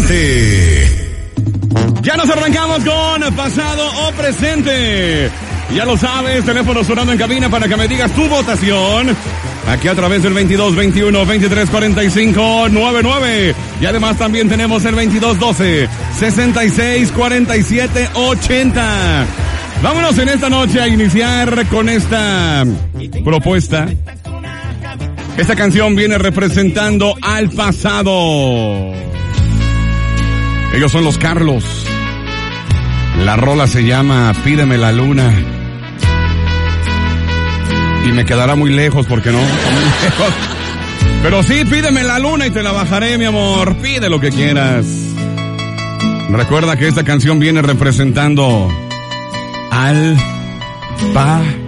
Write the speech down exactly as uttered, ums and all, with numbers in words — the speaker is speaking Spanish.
presente. Ya nos arrancamos con pasado o presente. Ya lo sabes, teléfono sonando en cabina para que me digas tu votación. Aquí a través del veintidós veintiuno veintitrés cuarenta y cinco noventa y nueve. Y además también tenemos el veintidós doce sesenta y seis cuarenta y siete ochenta. Vámonos en esta noche a iniciar con esta propuesta. Esta canción viene representando al pasado. Ellos son los Carlos. La rola se llama Pídeme la Luna. Y me quedará muy lejos porque no, muy lejos. Pero sí, pídeme la luna y te la bajaré, mi amor. Pide lo que quieras. Recuerda que esta canción viene representando al pasado.